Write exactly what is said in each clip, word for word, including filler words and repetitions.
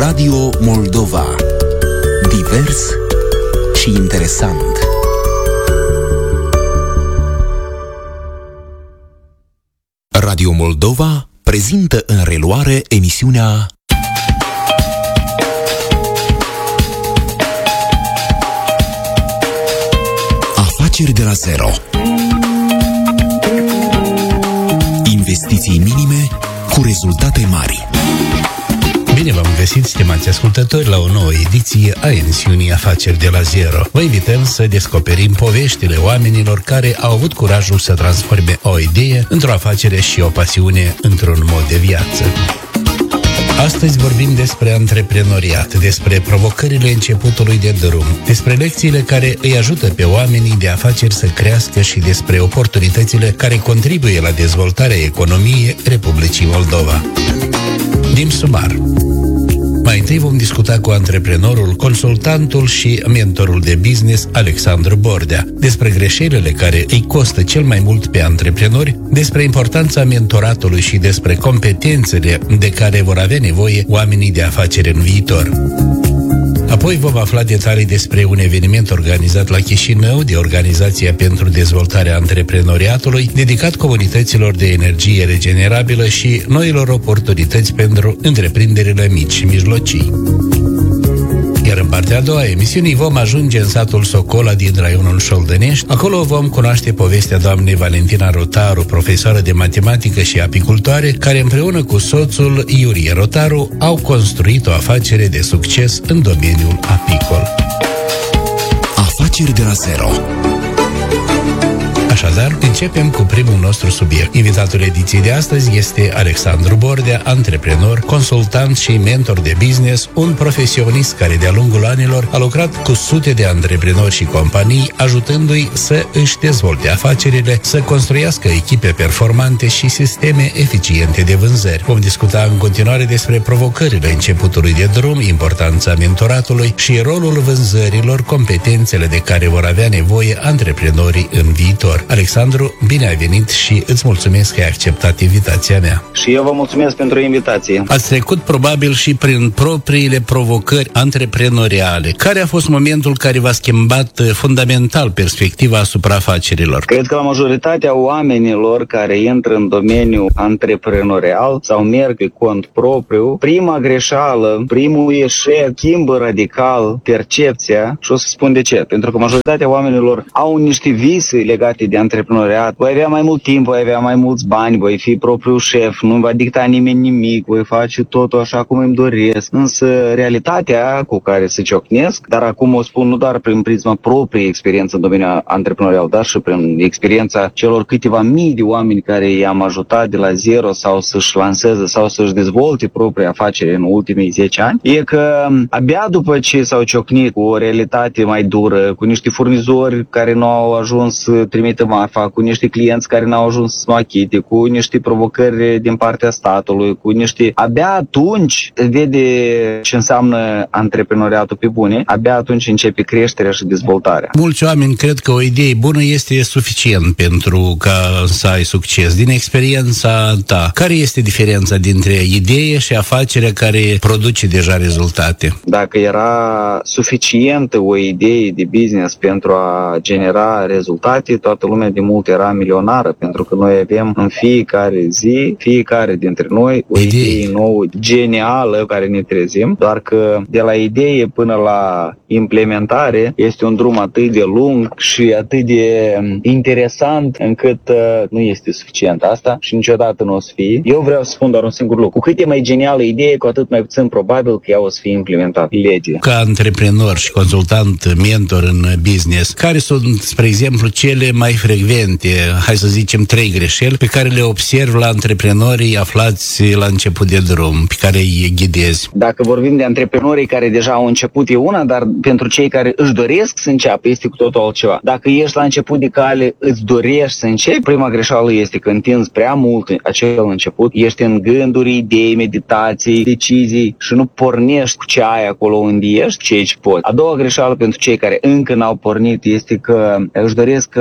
Radio Moldova. Divers și interesant. Radio Moldova prezintă în reluare emisiunea Afaceri de la zero. Investiții minime cu rezultate mari. Bine v-am găsit, stimați ascultători, la o nouă ediție a emisiunii Afaceri de la zero. Vă invităm să descoperim poveștile oamenilor care au avut curajul să transforme o idee într-o afacere și o pasiune într-un mod de viață. Astăzi vorbim despre antreprenoriat, despre provocările începutului de drum, despre lecțiile care îi ajută pe oamenii de afaceri să crească și despre oportunitățile care contribuie la dezvoltarea economiei Republicii Moldova. Din sumar. Mai întâi vom discuta cu antreprenorul, consultantul și mentorul de business Alexandru Bordea despre greșelile care îi costă cel mai mult pe antreprenori, despre importanța mentoratului și despre competențele de care vor avea nevoie oamenii de afaceri în viitor. Apoi vom afla detalii despre un eveniment organizat la Chișinău de Organizația pentru Dezvoltarea Antreprenoriatului, dedicat comunităților de energie regenerabilă și noilor oportunități pentru întreprinderile mici și mijlocii. Iar în partea a doua a emisiunii vom ajunge în satul Socola din raionul Șoldănești. Acolo vom cunoaște povestea doamnei Valentina Rotaru, profesoară de matematică și apicultoare, care împreună cu soțul Iurie Rotaru au construit o afacere de succes în domeniul apicol. Afaceri de la zero. Așadar, începem cu primul nostru subiect. Invitatul ediției de astăzi este Alexandru Bordea, antreprenor, consultant și mentor de business, un profesionist care de-a lungul anilor a lucrat cu sute de antreprenori și companii, ajutându-i să își dezvolte afacerile, să construiască echipe performante și sisteme eficiente de vânzări. Vom discuta în continuare despre provocările începutului de drum, importanța mentoratului și rolul vânzărilor, competențele de care vor avea nevoie antreprenorii în viitor. Alexandru, bine ai venit și îți mulțumesc că ai acceptat invitația mea. Și eu vă mulțumesc pentru invitație. Ați trecut probabil și prin propriile provocări antreprenoriale. Care a fost momentul care v-a schimbat fundamental perspectiva asupra afacerilor? Cred că la majoritatea oamenilor care intră în domeniul antreprenorial sau merg pe cont propriu, prima greșeală, primul eșec schimbă radical percepția și o să spun de ce. Pentru că majoritatea oamenilor au niște vise legate de antreprenoriat. Voi avea mai mult timp, voi avea mai mulți bani, voi fi propriul șef, nu va dicta nimeni nimic, voi face totul așa cum îmi doresc. Însă realitatea cu care se ciocnesc, dar acum o spun nu doar prin prisma propriei experiențe în domeniul antreprenorial, dar și prin experiența celor câteva mii de oameni care i-am ajutat de la zero sau să-și lanseze sau să-și dezvolte propria afacere în ultimii zece ani, e că abia după ce s-au ciocnit cu o realitate mai dură, cu niște furnizori care nu au ajuns să trimită marfa, cu niște clienți care n-au ajuns să mă achite, cu niște provocări din partea statului, cu niște... Abia atunci vede ce înseamnă antreprenoriatul pe bune, abia atunci începe creșterea și dezvoltarea. Mulți oameni cred că o idee bună este suficient pentru ca să ai succes. Din experiența ta, care este diferența dintre idee și afacerea care produce deja rezultate? Dacă era suficientă o idee de business pentru a genera rezultate, toată lumea de mult era milionară, pentru că noi avem în fiecare zi, fiecare dintre noi, o idee nouă, genială, care ne trezim, doar că de la idee până la implementare este un drum atât de lung și atât de interesant încât uh, nu este suficient asta și niciodată nu o să fie. Eu vreau să spun doar un singur lucru. Cu cât e mai genială idee, cu atât mai puțin probabil că ea o să fie implementată. Lege. Ca antreprenor și consultant, mentor în business, care sunt, spre exemplu, cele mai frecvente, hai să zicem, trei greșeli pe care le observ la antreprenorii aflați la început de drum, pe care îi ghidezi? Dacă vorbim de antreprenorii care deja au început e una, dar pentru cei care își doresc să înceapă este cu totul altceva. Dacă ești la început de cale, îți dorești să începi, prima greșeală este că întinzi prea mult acel început, ești în gânduri, idei, meditații, decizii și nu pornești cu ce ai acolo unde ești, ceea ce poți. A doua greșeală pentru cei care încă n-au pornit este că își doresc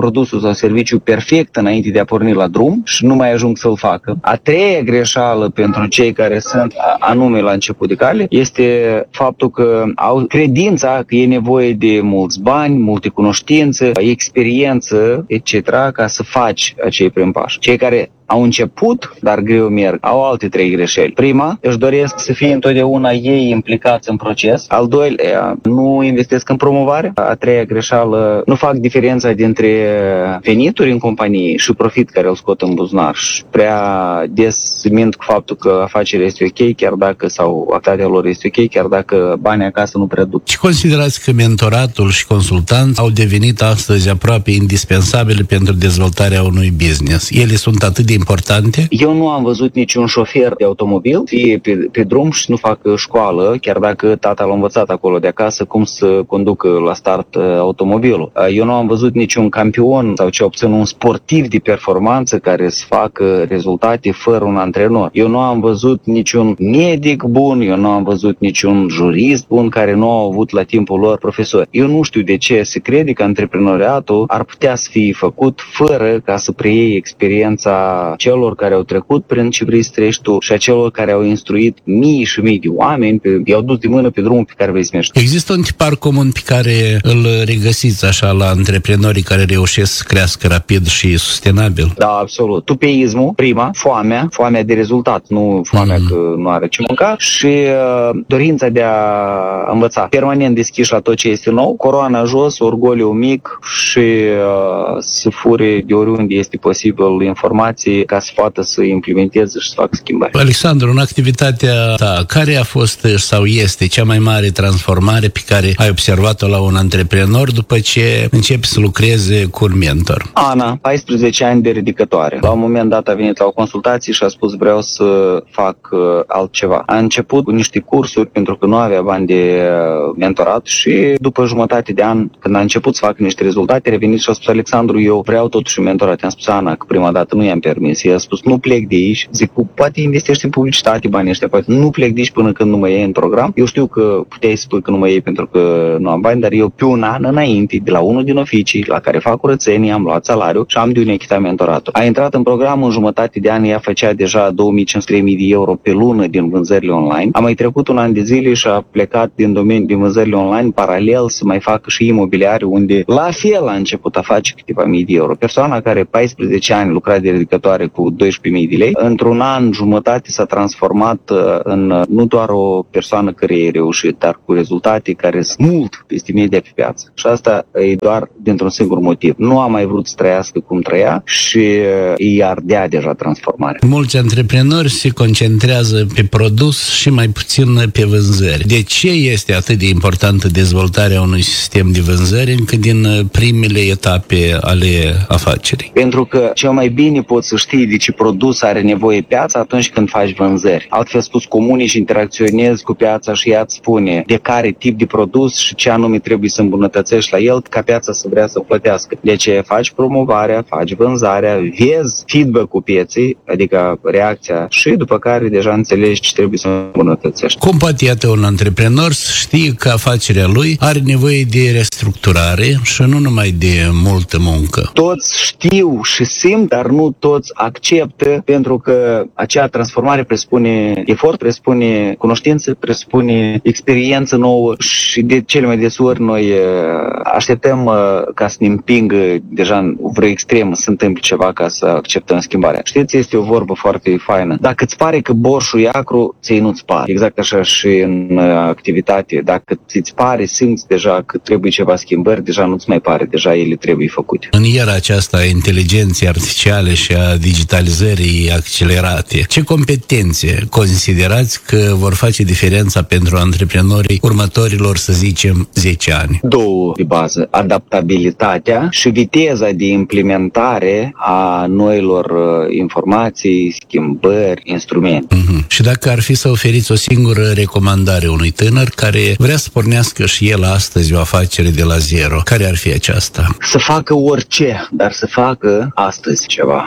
produsul sau serviciu perfect înainte de a porni la drum și nu mai ajung să-l facă. A treia greșeală pentru cei care sunt anume la început de cale este faptul că au credința că e nevoie de mulți bani, multe cunoștințe, experiență, et cetera, ca să faci acei prim pași. Cei care au început, dar greu merg, au alte trei greșeli. Prima, își doresc să fie întotdeauna ei implicați în proces. Al doilea, nu investesc în promovare. A treia greșeală, nu fac diferența dintre venituri în companie și profit care îl scot în buzunar. Și prea des mint cu faptul că afacerea este ok, chiar dacă, sau activitatea lor este ok, chiar dacă banii acasă nu prea duc. Și considerați că mentoratul și consultanți au devenit astăzi aproape indispensabile pentru dezvoltarea unui business? Ele sunt atât de importante? Eu nu am văzut niciun șofer de automobil, fie pe, pe drum și nu fac școală, chiar dacă tata l-a învățat acolo de acasă cum să conducă la start uh, automobilul. Uh, eu nu am văzut niciun campion sau ce obțin un sportiv de performanță care să facă rezultate fără un antrenor. Eu nu am văzut niciun medic bun, eu nu am văzut niciun jurist bun care nu au avut la timpul lor profesori. Eu nu știu de ce se crede că antreprenoriatul ar putea să fie făcut fără ca să preiei experiența celor care au trecut prin ce vrei să trăiești tu și a celor care au instruit mii și mii de oameni, i-au dus de mână pe drumul pe care vrei să mergi. Există un tipar comun pe care îl regăsiți așa la antreprenorii care reușesc să crească rapid și sustenabil? Da, absolut. Tupeismul, prima, foamea, foamea de rezultat, nu foamea mm. că nu are ce mânca și uh, dorința de a învăța. Permanent deschiși la tot ce este nou, coroana jos, orgoliu mic și uh, să fure de oriunde este posibil informații ca să poată să implementeze și să facă schimbări. Alexandru, în activitatea ta, care a fost sau este cea mai mare transformare pe care ai observat-o la un antreprenor după ce începi să lucreze cu un mentor? Ana, paisprezece ani de ridicătoare. La un moment dat a venit la o consultație și a spus vreau să fac uh, altceva. A început cu niște cursuri pentru că nu avea bani de uh, mentorat și după jumătate de an, când a început să facă niște rezultate, a revenit și a spus Alexandru, eu vreau totuși mentorat. I-am spus Ana că prima dată nu i-am permis. I-a spus nu plec de aici. Zic, poate investești în publicitate banii ăștia, poate nu plec de aici până când nu mă iei în program. Eu știu că puteai să spui că nu mă iei pentru că nu am bani, dar eu pe un an înainte, de la unul din oficii la care fac curățenie, am luat salariu și am de un echitat mentoratul. A intrat în program în jumătate de ani, ea făcea deja două mii cinci sute trei mii de euro pe lună din vânzările online. A mai trecut un an de zile și a plecat din domeniul din vânzările online paralel să mai facă și imobiliare, unde la fel a început a face câteva mii de euro. Persoana care paisprezece ani lucra de ridicătoare cu doisprezece mii de lei, într-un an jumătate s-a transformat în nu doar o persoană care e reușit, dar cu rezultate care sunt mult peste media pe piață. Și asta e doar dintr-un singur motiv. Nu a mai vrut să trăiască cum trăia și îi ardea deja transformarea. Mulți antreprenori se concentrează pe produs și mai puțin pe vânzări. De ce este atât de importantă dezvoltarea unui sistem de vânzări încă din primele etape ale afacerii? Pentru că cel mai bine poți să știi de ce produs are nevoie piața atunci când faci vânzări. Altfel spus, comunici și interacționezi cu piața și ea îți spune de care tip de produs și ce anume trebuie să îmbunătățești la el ca piața să vrea să plătească. De ce faci promovarea, faci vânzarea, vezi feedback-ul pieței, adică reacția și după care deja înțelegi ce trebuie să îmbunătățești. Cum poate iată un antreprenor să știe că afacerea lui are nevoie de restructurare și nu numai de multă muncă? Toți știu și simt, dar nu toți acceptă, pentru că acea transformare presupune efort, presupune cunoștință, presupune experiență nouă și de cele mai des ori noi așteptăm ca să ne împingă deja în vreo extremă să întâmple ceva ca să acceptăm schimbarea. Știți, este o vorbă foarte faină. Dacă îți pare că borșul e acru, ți-i nu-ți pare. Exact așa și în activitate. Dacă ți-ți pare, simți deja că trebuie ceva schimbări, deja nu-ți mai pare, deja ele trebuie făcute. În era aceasta a inteligenței artificiale și a digitalizării accelerate, ce competențe considerați că vor face diferența pentru antreprenorii următorilor, să zicem, zece ani? Două de bază, adaptabilitatea și viteza de implementare a noilor informații, schimbări, instrumente. Uh-huh. Și dacă ar fi să oferiți o singură recomandare unui tânăr care vrea să pornească și el astăzi o afacere de la zero, care ar fi aceasta? Să facă orice, dar să facă astăzi ceva, să nu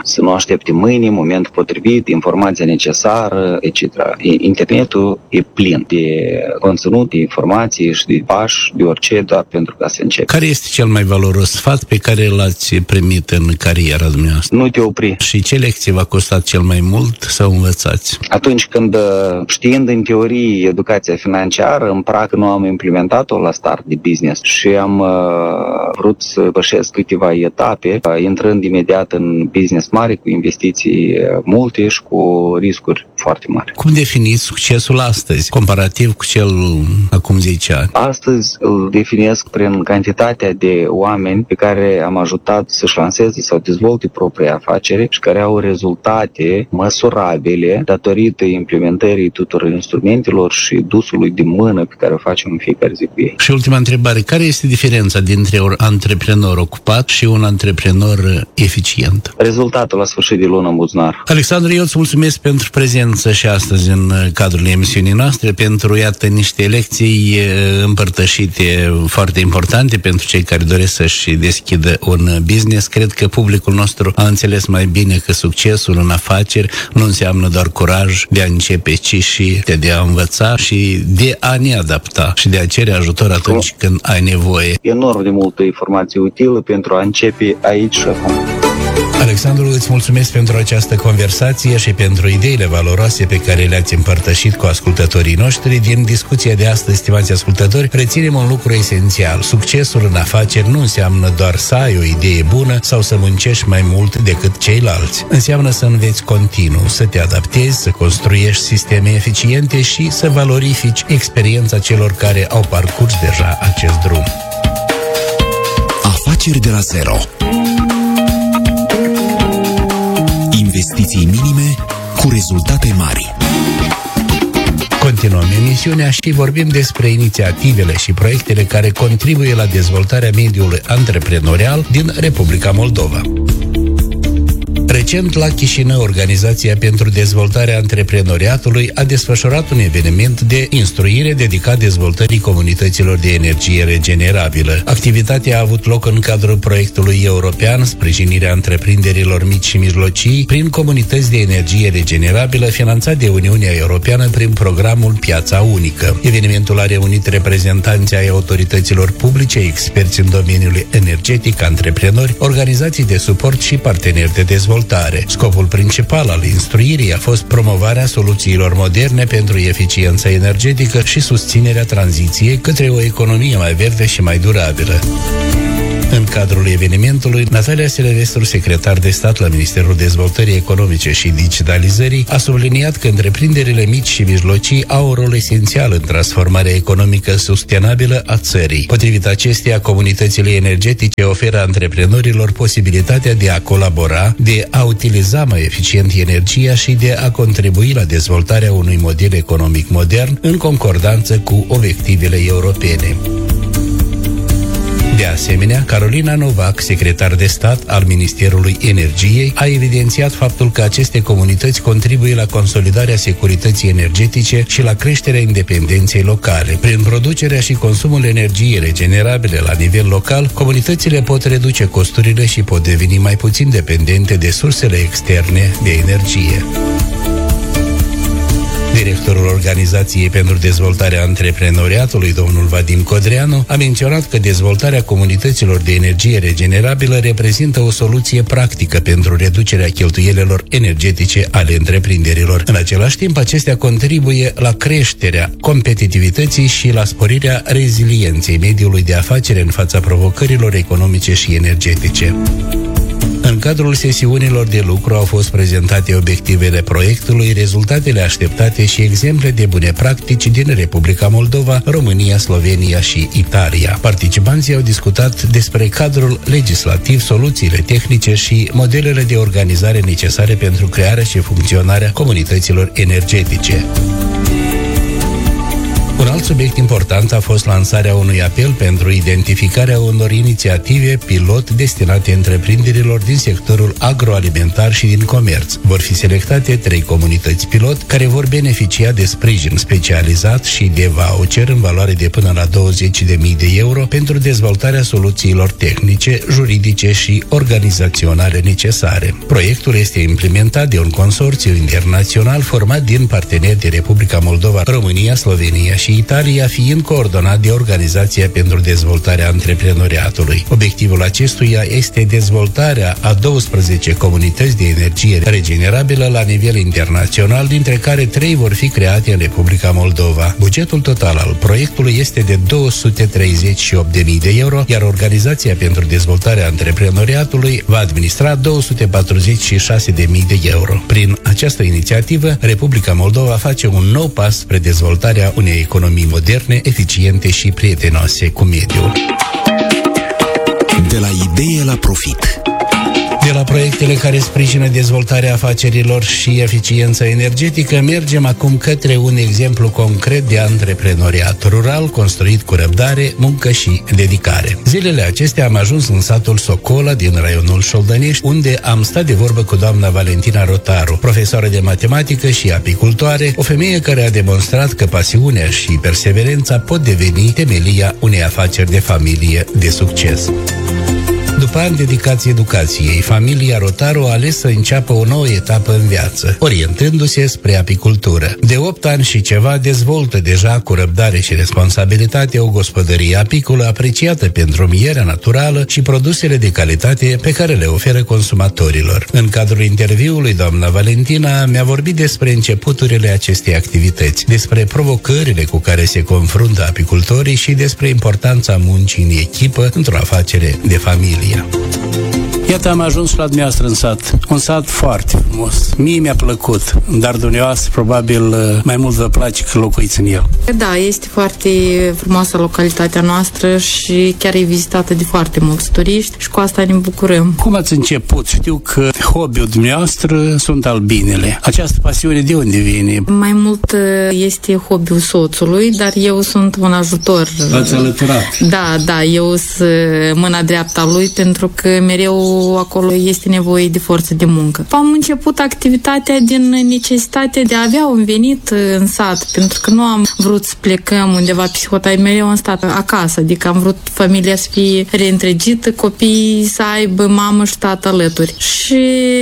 aștepte mâine, momentul potrivit, informația necesară, et cetera. Internetul e plin de conținut, de informații și de pași, de orice, doar pentru ca să începi. Care este cel mai valoros sfat pe care l-ați primit în cariera dumneavoastră? Nu te opri. Și ce lecție v-a costat cel mai mult să învățați? Atunci când, știind în teorie educația financiară, în practică nu am implementat-o la start de business și am uh, vrut să pășesc câteva etape, uh, intrând imediat în business mare, cu investiții multe și cu riscuri foarte mari. Cum definiți succesul astăzi, comparativ cu cel acum zece ani? Astăzi îl definesc prin cantitatea de oameni pe care am ajutat să-și lanseze sau dezvolte propria afacere și care au rezultate măsurabile datorită implementării tuturor instrumentelor și dusului de mână pe care o facem în fiecare zi cu ei. Și ultima întrebare, care este diferența dintre un antreprenor ocupat și un antreprenor eficient? Rezultatul la sfârșit de lună în buzunar. Alexandru, eu îți mulțumesc pentru prezență și astăzi în cadrul emisiunii noastre, pentru, iată, niște lecții împărtășite foarte importante pentru cei care doresc să-și deschidă un business. Cred că publicul nostru a înțeles mai bine că succesul în afaceri nu înseamnă doar curaj de a începe, ci și de a învăța și de a ne adapta și de a cere ajutor atunci când ai nevoie. Enorm de multă informație utilă pentru a începe aici și acum. Alexandru, îți mulțumesc pentru această conversație și pentru ideile valoroase pe care le-ați împărtășit cu ascultătorii noștri. Din discuția de astăzi, stimați ascultători, reținem un lucru esențial. Succesul în afaceri nu înseamnă doar să ai o idee bună sau să muncești mai mult decât ceilalți. Înseamnă să înveți continuu, să te adaptezi, să construiești sisteme eficiente și să valorifici experiența celor care au parcurs deja acest drum. Afaceri de la zero. Investiții minime cu rezultate mari. Continuăm emisiunea și vorbim despre inițiativele și proiectele care contribuie la dezvoltarea mediului antreprenorial din Republica Moldova. Recent, la Chișinău, Organizația pentru Dezvoltarea Antreprenoriatului a desfășurat un eveniment de instruire dedicat dezvoltării comunităților de energie regenerabilă. Activitatea a avut loc în cadrul proiectului european Sprijinirea întreprinderilor mici și mijlocii prin comunități de energie regenerabilă, finanțat de Uniunea Europeană prin programul Piața Unică. Evenimentul a reunit reprezentanții ai autorităților publice, experți în domeniul energetic, antreprenori, organizații de suport și parteneri de dezvoltare. Scopul principal al instruirii a fost promovarea soluțiilor moderne pentru eficiența energetică și susținerea tranziției către o economie mai verde și mai durabilă. În cadrul evenimentului, Natalia Silvestru, secretar de stat la Ministerul Dezvoltării Economice și Digitalizării, a subliniat că întreprinderile mici și mijlocii au un rol esențial în transformarea economică sustenabilă a țării. Potrivit acesteia, comunitățile energetice oferă antreprenorilor posibilitatea de a colabora, de a utiliza mai eficient energia și de a contribui la dezvoltarea unui model economic modern în concordanță cu obiectivele europene. De asemenea, Carolina Novac, secretar de stat al Ministerului Energiei, a evidențiat faptul că aceste comunități contribuie la consolidarea securității energetice și la creșterea independenței locale. Prin producerea și consumul energiei regenerabile la nivel local, comunitățile pot reduce costurile și pot deveni mai puțin dependente de sursele externe de energie. Directorul Organizației pentru Dezvoltarea Antreprenoriatului, domnul Vadim Codreanu, a menționat că dezvoltarea comunităților de energie regenerabilă reprezintă o soluție practică pentru reducerea cheltuielilor energetice ale întreprinderilor. În același timp, acestea contribuie la creșterea competitivității și la sporirea rezilienței mediului de afaceri în fața provocărilor economice și energetice. În cadrul sesiunilor de lucru au fost prezentate obiectivele proiectului, rezultatele așteptate și exemple de bune practici din Republica Moldova, România, Slovenia și Italia. Participanții au discutat despre cadrul legislativ, soluțiile tehnice și modelele de organizare necesare pentru crearea și funcționarea comunităților energetice. Un alt subiect important a fost lansarea unui apel pentru identificarea unor inițiative pilot destinate întreprinderilor din sectorul agroalimentar și din comerț. Vor fi selectate trei comunități pilot care vor beneficia de sprijin specializat și de voucher în valoare de până la douăzeci de mii de euro pentru dezvoltarea soluțiilor tehnice, juridice și organizaționale necesare. Proiectul este implementat de un consorțiu internațional format din parteneri de Republica Moldova, România, Slovenia și Italia, fiind coordonat de Organizația pentru Dezvoltarea Antreprenoriatului. Obiectivul acestuia este dezvoltarea a douăsprezece comunități de energie regenerabilă la nivel internațional, dintre care trei vor fi create în Republica Moldova. Bugetul total al proiectului este de două sute treizeci și opt de mii de euro, iar Organizația pentru Dezvoltarea Antreprenoriatului va administra două sute patruzeci și șase de mii de euro. Prin această inițiativă, Republica Moldova face un nou pas spre dezvoltarea unei economii moderne, eficiente și prietenoase cu mediul. De la idee la profit. De la proiectele care sprijină dezvoltarea afacerilor și eficiența energetică, mergem acum către un exemplu concret de antreprenoriat rural construit cu răbdare, muncă și dedicare. Zilele acestea am ajuns în satul Socola din raionul Șoldănești, unde am stat de vorbă cu doamna Valentina Rotaru, profesoară de matematică și apicultoare, o femeie care a demonstrat că pasiunea și perseverența pot deveni temelia unei afaceri de familie de succes. După ani dedicați educației, familia Rotaru a ales să înceapă o nouă etapă în viață, orientându-se spre apicultură. De opt ani și ceva dezvoltă deja cu răbdare și responsabilitate o gospodărie apicolă apreciată pentru mierea naturală și produsele de calitate pe care le oferă consumatorilor. În cadrul interviului, doamna Valentina mi-a vorbit despre începuturile acestei activități, despre provocările cu care se confruntă apicultorii și despre importanța muncii în echipă într-o afacere de familie. Iată, am ajuns la dumneavoastră în sat. Un sat foarte frumos. Mie mi-a plăcut, dar dumneavoastră probabil mai mult vă place că locuiți în el. Da, este foarte frumoasă localitatea noastră și chiar e vizitată de foarte mulți turiști și cu asta ne bucurăm. Cum ați început? Știu că hobby-ul dumneavoastră sunt albinele. Această pasiune de unde vine? Mai mult este hobby-ul soțului, dar eu sunt un ajutor. V-ați alăturat? Da, da, eu sunt mâna dreapta lui pentru că mereu acolo este nevoie de forță de muncă. Am început activitatea din necesitate de a avea un venit în sat, pentru că nu am vrut să plecăm undeva pe hotai, mereu am stat acasă, adică am vrut familia să fie reîntregită, copiii să aibă mamă și tată alături. Și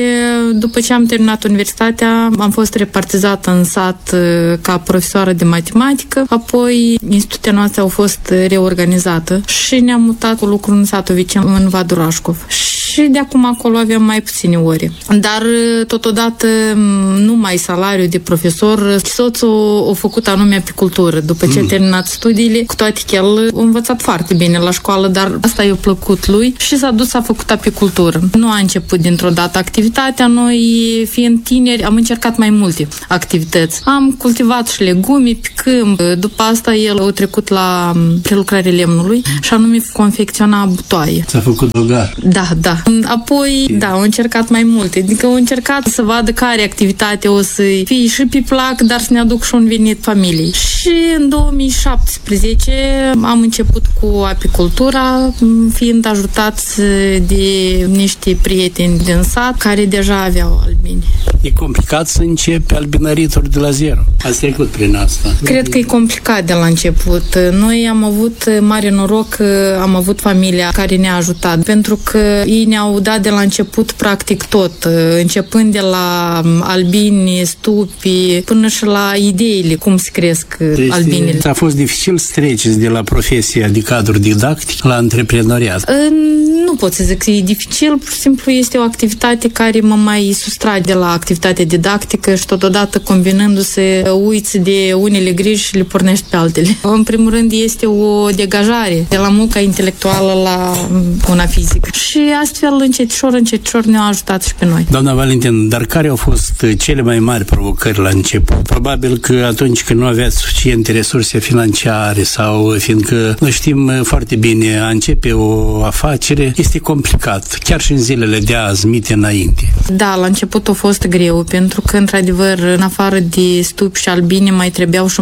după ce am terminat universitatea, am fost repartizată în sat ca profesoară de matematică, apoi instituția noastră au fost reorganizată și ne-am mutat cu lucru în satul vecin, în Vadul Rașcov. Și de acum acolo aveam mai puține ore. Dar totodată numai salariul de profesor, soțul a făcut anume apicultură. După ce a terminat studiile, cu toate că el a învățat foarte bine la școală, dar asta i-a plăcut lui și s-a dus, a făcut apicultură. Nu a început dintr-o dată activitatea. Noi, fiind tineri, am încercat mai multe activități. Am cultivat și legume pe câmp. După asta el a trecut la prelucrarea lemnului și anume confecționa butoaie. S-a făcut bogat. Da, da. Apoi, da, au încercat mai multe. Adică au încercat să vadă care activitate o să fie și pe plac, dar să ne aduc și un venit familiei. Și în două mii șaptesprezece am început cu apicultura, fiind ajutați de niște prieteni din sat care deja aveau albini. E complicat să începi albinărituri de la zero. Ați trecut prin asta. Cred că e complicat de la început. Noi am avut mare noroc că am avut familia care ne-a ajutat, pentru că ei ne-au dat de la început practic tot, începând de la albini, stupi, până și la ideile, cum se cresc deci albinele. A fost dificil să treceți de la profesia de cadru didactic la antreprenoriat? Nu pot să zic că e dificil, pur și simplu este o activitate care mă mai sustrage de la activitatea didactică și totodată combinându-se uiți de unele griji și le pornești pe altele. În primul rând este o degajare de la munca intelectuală la una fizică. Și astfel, încetișor, încetișor ne-au ajutat și pe noi. Doamna Valentin, dar care au fost cele mai mari provocări la început? Probabil că atunci când nu aveați suficiente resurse financiare sau fiindcă noi știm foarte bine, a începe o afacere este complicat, chiar și în zilele de azi, mite înainte. Da, la început a fost greu, pentru că, într-adevăr, în afară de stupi și albine, mai trebuiau și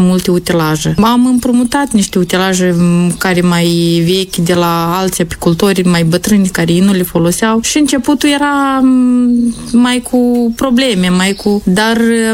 multe utilaje. Am împrumutat niște utilaje care mai vechi de la alți apicultori mai bătrâni care ei nu le foloseau și începutul era mai cu probleme, mai cu... Dar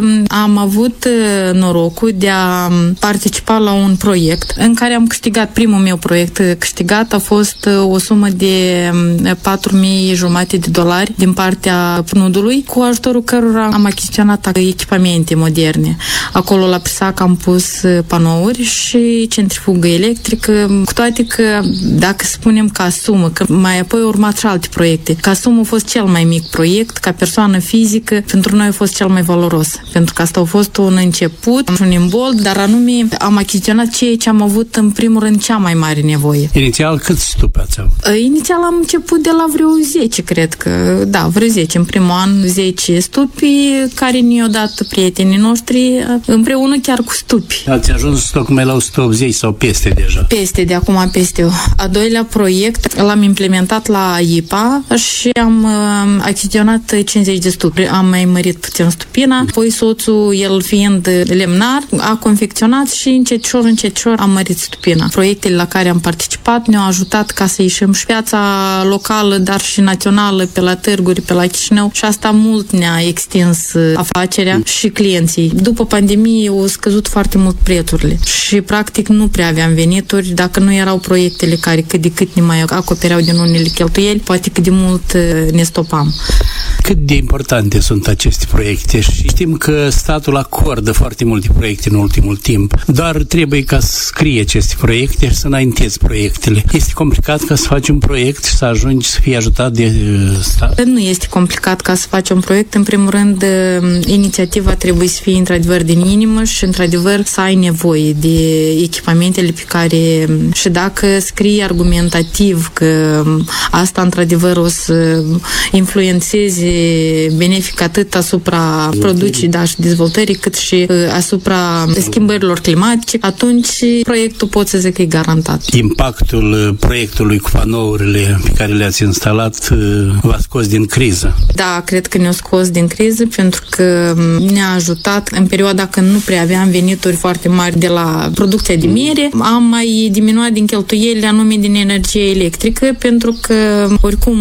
am avut norocul de a participa la un proiect în care am câștigat, primul meu proiect câștigat a fost o sumă de patru mii jumate de dolari din partea P N U D-ului, cu ajutorul cărora am achiziționat echipamente moderne. Acolo la Prisac am pus panouri și centrifugă electrică, cu toate că, dacă spunem ca sumă, că mai apoi au urmat și alte proiecte, ca sumă a fost cel mai mic proiect, ca persoană fizică, pentru noi a fost cel mai valoros, pentru că asta a fost un început, un imbold, dar anume am achiziționat ceea ce am avut în primul rând cea mai mare nevoie. Inițial câți stupi ați avut? Inițial am început de la vreo zece, cred că, da, vreo zece. În primul an, zece stupi care ne-au dat prietenii noștri, împreună chiar cu stupi. Ați ajuns tocmai la o sută optzeci sau peste deja? Peste, de acum peste. A doilea proiect l-am implementat la I P A și am uh, achiziționat cincizeci de stupi. Am mai mărit puțin stupina, apoi soțul, el fiind lemnar, a confecționat și încetșor, încetșor am mărit stupina. Proiectele la care am participat ne-au ajutat ca să ieșim și piața locală, dar și națională, pe la târguri, pe la Chișinău, și asta mult ne-a extins afacerea și clienții. După pandemie au scăzut foarte mult prețurile și practic nu prea aveam venituri dacă nu erau proiectele care cât de cât ne mai acopereau din unele cheltuieli, poate cât de mult ne stopam. Cât de importante sunt aceste proiecte? Și știm că statul acordă foarte multe proiecte în ultimul timp, dar trebuie ca să scrie aceste proiecte și să înaintezi proiectele. Este complicat ca să faci un proiect și să ajungi să fii ajutat de stat? Nu este complicat ca să faci un proiect. În primul rând, inițiativa trebuie să fie într-adevăr din inimă și într-adevăr să ai nevoie de echipamentele pe care, și dacă scrii argumentativ că asta într-adevăr o să influențeze benefic atât asupra producției, da, și dezvoltării, cât și asupra schimbărilor climatice, atunci proiectul pot să zic că e garantat. Impactul proiectului cu panourile pe care le-ați instalat v-a scos din criză? Da, cred că ne-a scos din criză pentru că ne-a ajutat în perioada când nu prea aveam venituri foarte mari de la producția de miere. Am mai diminuat din cheltuielile anume din energie electrică, pentru că oricum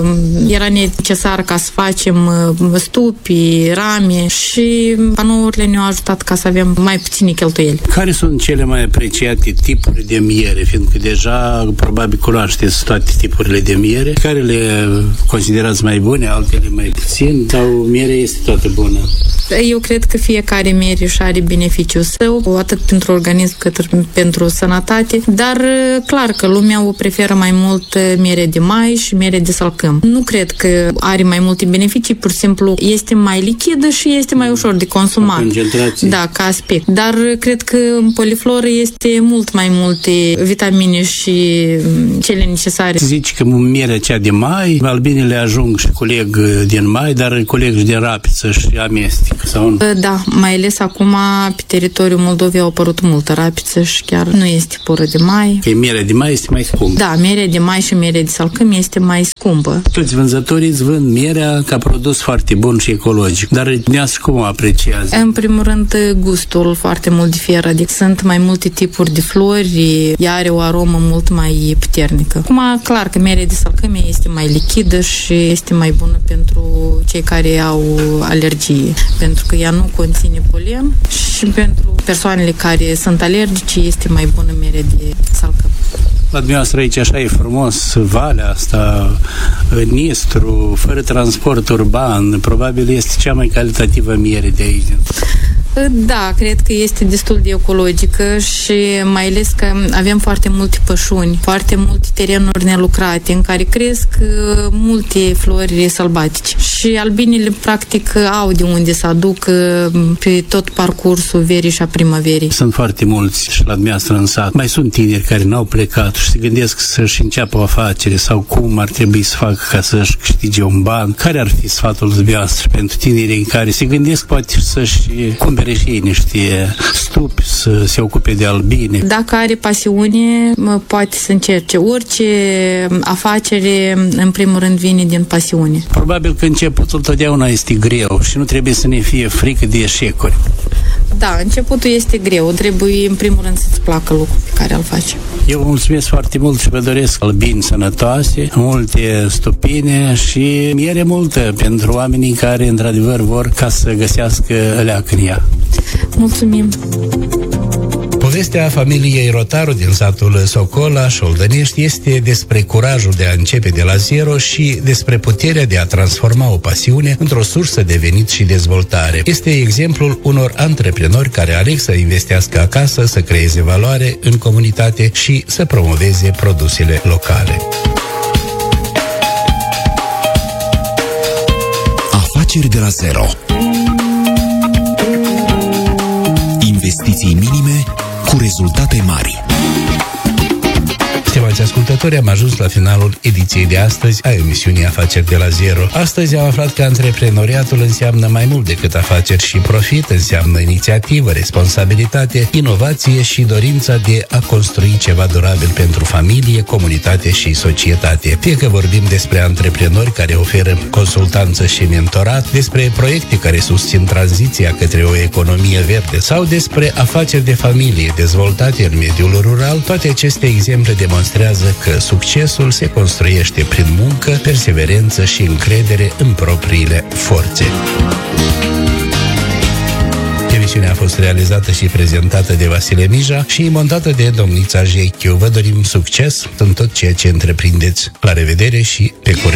era necesar ca să facem stupi, rame, și panourile ne-au ajutat ca să avem mai puține cheltuieli. Care sunt cele mai apreciate tipuri de miere? Fiindcă deja probabil cunoașteți toate tipurile de miere. Care le considerați mai bune, altele mai puțin? Sau mierea este toată bună? Eu cred că fiecare miere și are beneficiul său, atât pentru organism cât pentru sănătate, dar clar că lumea o preferă mai mult miere de mai și miere de salcâm. Nu cred că are mai multe beneficii, pur și simplu este mai lichidă și este mai ușor de consumat. Concentrație. Da, ca aspect. Dar cred că în polifloră este mult mai multe vitamine și cele necesare. Zici că mierea cea de mai, albinele ajung și coleg din mai, dar coleg și din rapiță și amestec. Sau? Da, mai ales acum pe teritoriul Moldovei au apărut multă rapiță și chiar nu este pură de mai. Că mierea de mai este mai scumpă. Da, mierea de mai și mierea de salcâm este mai scumpă. Toți vânzătorii îți vând mierea ca produs foarte bun și ecologic, dar dumneavoastră cum o apreciază? În primul rând, gustul foarte mult diferă, adică sunt mai multe tipuri de flori, ea are o aromă mult mai puternică. Acum, clar că mierea de salcâm este mai lichidă și este mai bună pentru cei care au alergie, pentru că ea nu conține polen, și pentru persoanele care sunt alergice este mai bună mierea de salcâm. La dumneavoastră aici așa e frumos, valea asta, Nistru, fără transport urban, probabil este cea mai calitativă miere de aici. Da, cred că este destul de ecologică și mai ales că avem foarte multe pășuni, foarte multe terenuri nelucrate în care cresc multe flori sălbatice și albinele practic au de unde să aduc pe tot parcursul verii și a primăverii. Sunt foarte mulți și la dumneavoastră în sat. Mai sunt tineri care n-au plecat și se gândesc să-și înceapă o afacere sau cum ar trebui să facă ca să-și câștige un ban. Care ar fi sfatul dumneavoastră pentru tinerii care se gândesc poate să-și cumpere și ei niște stupi, să se ocupe de albine? Dacă are pasiune, poate să încerce. Orice afacere, în primul rând, vine din pasiune. Probabil că începutul totdeauna este greu și nu trebuie să ne fie frică de eșecuri. Da, începutul este greu. Trebuie, în primul rând, să-ți placă lucrul pe care îl faci. Eu vă mulțumesc foarte mult și vă doresc albini sănătoase, multe stupine și miere multă pentru oamenii care, într-adevăr, vor ca să găsească leac în ea. Mulțumim! Povestea familiei Rotaru din satul Socola, Șoldănești, este despre curajul de a începe de la zero și despre puterea de a transforma o pasiune într-o sursă de venit și dezvoltare. Este exemplul unor antreprenori care aleg să investească acasă, să creeze valoare în comunitate și să promoveze produsele locale. Afaceri de la zero. Investiții minime cu rezultate mari. Stimați ascultători, am ajuns la finalul ediției de astăzi a emisiunii Afaceri de la Zero. Astăzi am aflat că antreprenoriatul înseamnă mai mult decât afaceri și profit, înseamnă inițiativă, responsabilitate, inovație și dorința de a construi ceva durabil pentru familie, comunitate și societate. Fie că vorbim despre antreprenori care oferă consultanță și mentorat, despre proiecte care susțin tranziția către o economie verde sau despre afaceri de familie dezvoltate în mediul rural, toate aceste exemple demonstrează că succesul se construiește prin muncă, perseverență și încredere în propriile forțe. Emisiunea a fost realizată și prezentată de Vasile Mija și montată de domnița Jechiu. Vă dorim succes în tot ceea ce întreprindeți. La revedere și pe curând!